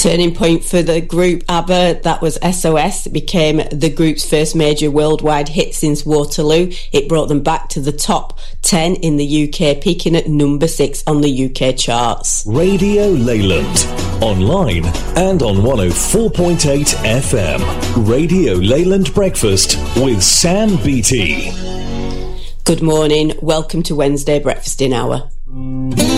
Turning point for the group ABBA, that was SOS. It became the group's first major worldwide hit since Waterloo. It brought them back to the top 10 in the UK, peaking at number 6 on the UK charts. Radio Leyland, online and on 104.8 FM. Radio Leyland Breakfast with Sam Beattie. Good morning, welcome to Wednesday Breakfasting Hour.